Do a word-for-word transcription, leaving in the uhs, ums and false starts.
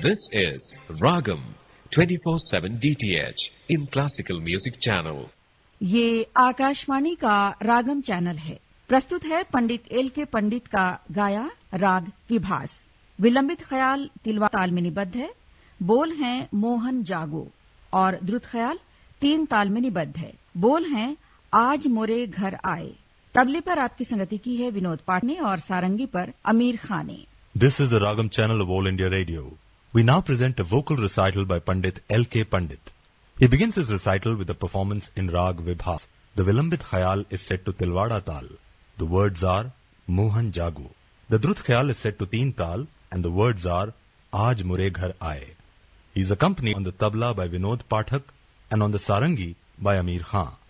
This is Ragam twenty-four seven D T H in classical music channel. ये आकाशवाणी का रागम channel है। प्रस्तुत है पंडित एल के पंडित का गाया राग विभास। विलंबित ख्याल तिलवा ताल में निबद्ध है। बोल हैं मोहन जागो और द्रुत ख्याल तीन ताल में निबद्ध है। बोल हैं आज मोरे घर आए। तबले पर आपकी संगति की है विनोद पाठ ने और सारंगी पर अमीर खान ने। This is the Ragam channel of All India Radio. We now present a vocal recital by Pandit L K Pandit. He begins his recital with a performance in Rag Vibhas. The Vilambit Khayal is set to Tilwada Tal. The words are Mohan Jagu. The Drut Khayal is set to Teen Tal and the words are Aaj Mure Ghar Aaye. He is accompanied on the tabla by Vinod Pathak and on the sarangi by Ameer Khan.